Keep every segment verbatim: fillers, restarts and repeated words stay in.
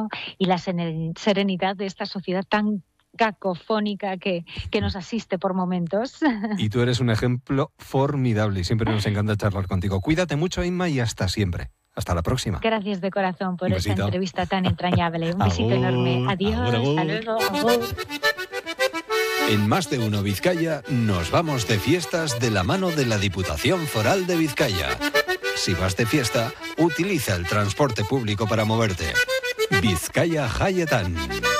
¿no? Y la serenidad de esta sociedad tan cacofónica que, que nos asiste por momentos. Y tú eres un ejemplo formidable y siempre nos encanta charlar contigo. Cuídate mucho, Inma, y hasta siempre. Hasta la próxima. Gracias de corazón por esta entrevista tan entrañable. Un besito agur, enorme. Adiós, agur, agur. Hasta luego. Agur. En Más de Uno Vizcaya nos vamos de fiestas de la mano de la Diputación Foral de Vizcaya. Si vas de fiesta, utiliza el transporte público para moverte. Vizcaya Jaietan.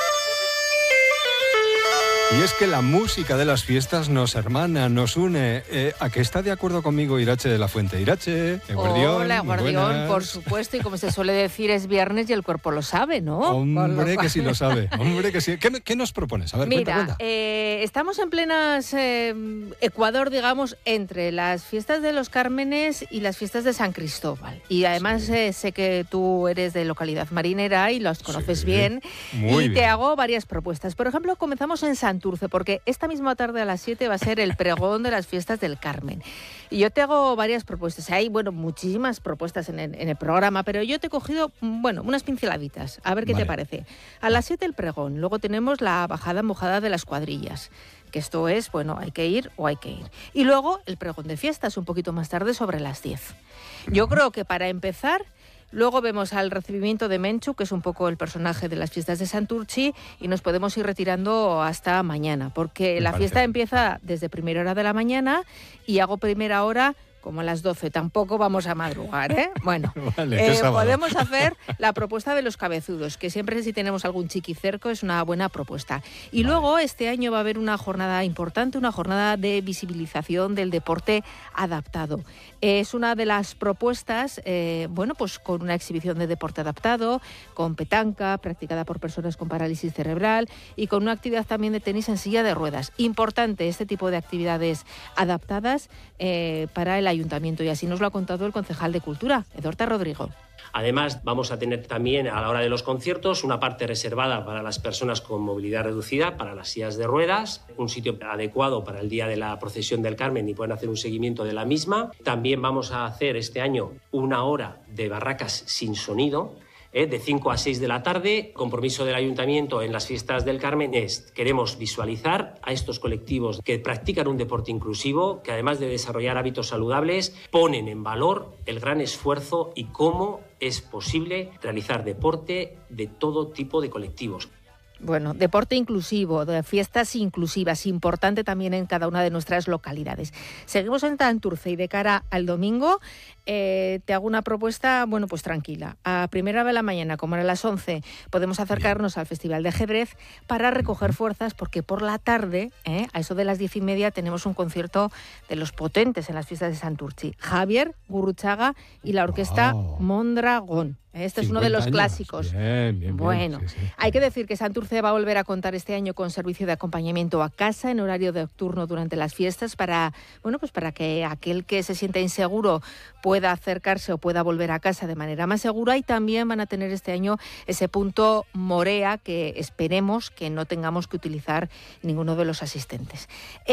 Y es que la música de las fiestas nos hermana, nos une. Eh, ¿A qué está de acuerdo conmigo Irache de la Fuente? Irache, Eguardión. Hola, Eguardión, por supuesto. Y como se suele decir, es viernes y el cuerpo lo sabe, ¿no? Hombre, que sí lo sabe. Hombre, que sí. ¿Qué, qué nos propones? A ver, Mira, cuenta, cuenta. Eh, estamos en plenas eh, Ecuador, digamos, entre las fiestas de los Cármenes y las fiestas de San Cristóbal. Y además sí. eh, sé que tú eres de localidad marinera y los conoces sí. bien. Muy y bien. te hago varias propuestas. Por ejemplo, comenzamos en San Santurce, porque esta misma tarde a las siete va a ser el pregón de las fiestas del Carmen. Y yo te hago varias propuestas. Hay, bueno, muchísimas propuestas en el, en el programa, pero yo te he cogido, bueno, unas pinceladitas. A ver qué vale. te parece. A las siete el pregón. Luego tenemos la bajada mojada de las cuadrillas. Que esto es, bueno, hay que ir o hay que ir. Y luego el pregón de fiestas, un poquito más tarde, sobre las diez. Yo creo que para empezar... Luego vemos al recibimiento de Menchu, que es un poco el personaje de las fiestas de Santurchi, y nos podemos ir retirando hasta mañana, porque Me la fiesta bien. empieza desde primera hora de la mañana y hago primera hora como a las doce. Tampoco vamos a madrugar, ¿eh? Bueno, vale, eh, podemos hacer la propuesta de los cabezudos, que siempre si tenemos algún chiquicerco es una buena propuesta. Y vale. luego este año va a haber una jornada importante, una jornada de visibilización del deporte adaptado. Es una de las propuestas, eh, bueno, pues con una exhibición de deporte adaptado, con petanca, practicada por personas con parálisis cerebral y con una actividad también de tenis en silla de ruedas. Importante este tipo de actividades adaptadas eh, para el ayuntamiento, y así nos lo ha contado el concejal de Cultura, Edorta Rodrigo. Además, vamos a tener también a la hora de los conciertos una parte reservada para las personas con movilidad reducida, para las sillas de ruedas, un sitio adecuado para el día de la procesión del Carmen y pueden hacer un seguimiento de la misma. También vamos a hacer este año una hora de barracas sin sonido, ¿eh? de cinco a seis de la tarde. Compromiso del Ayuntamiento en las fiestas del Carmen es, queremos visualizar a estos colectivos que practican un deporte inclusivo, que además de desarrollar hábitos saludables, ponen en valor el gran esfuerzo y cómo es posible realizar deporte de todo tipo de colectivos. Bueno, deporte inclusivo, de fiestas inclusivas, importante también en cada una de nuestras localidades. Seguimos en Santurce y de cara al domingo eh, te hago una propuesta, bueno, pues tranquila. A primera hora de la mañana, como a las once, podemos acercarnos al Festival de Ajedrez para recoger fuerzas, porque por la tarde, eh, a eso de las diez y media, tenemos un concierto de los potentes en las fiestas de Santurchi. Javier Gurruchaga y la orquesta wow. Mondragón. Este es uno de los años. clásicos. Bien, bien, bueno, bien. Sí, sí. Hay que decir que Santurce va a volver a contar este año con servicio de acompañamiento a casa en horario nocturno durante las fiestas para, bueno, pues para que aquel que se sienta inseguro pueda acercarse o pueda volver a casa de manera más segura, y también van a tener este año ese punto Morea que esperemos que no tengamos que utilizar ninguno de los asistentes.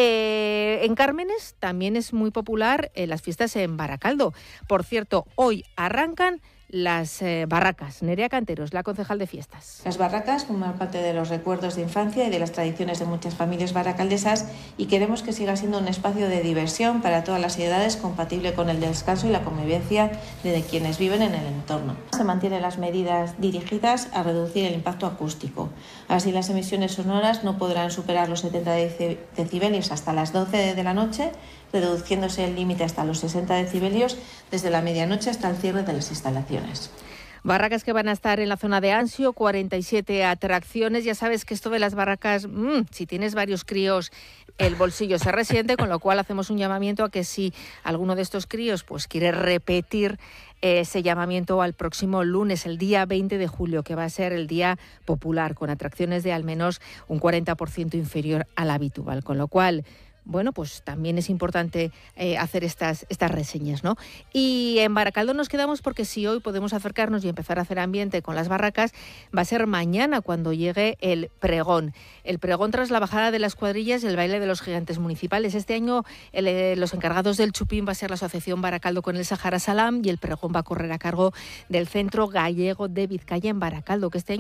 Eh, en Cármenes también es muy popular eh, las fiestas en Baracaldo. Por cierto, hoy arrancan las eh, barracas. Nerea Canteros, la concejal de fiestas. Las barracas forman parte de los recuerdos de infancia y de las tradiciones de muchas familias baracaldesas, y queremos que siga siendo un espacio de diversión para todas las edades, compatible con el descanso y la convivencia de quienes viven en el entorno. Se mantienen las medidas dirigidas a reducir el impacto acústico. Así, las emisiones sonoras no podrán superar los setenta decibelios hasta las doce de la noche, reduciéndose el límite hasta los sesenta decibelios desde la medianoche hasta el cierre de las instalaciones. Barracas que van a estar en la zona de Ansio, cuarenta y siete atracciones. Ya sabes que esto de las barracas, mmm, si tienes varios críos, el bolsillo se resiente, con lo cual hacemos un llamamiento a que si alguno de estos críos pues quiere repetir ese llamamiento al próximo lunes, el día veinte de julio, que va a ser el día popular, con atracciones de al menos un cuarenta por ciento inferior al habitual, con lo cual... Bueno, pues también es importante eh, hacer estas, estas reseñas, ¿no? Y en Baracaldo nos quedamos porque si hoy podemos acercarnos y empezar a hacer ambiente con las barracas, va a ser mañana cuando llegue el pregón. El pregón tras la bajada de las cuadrillas y el baile de los gigantes municipales. Este año el, eh, los encargados del chupín va a ser la Asociación Baracaldo con el Sahara Salam, y el pregón va a correr a cargo del Centro Gallego de Vizcaya en Baracaldo, que este año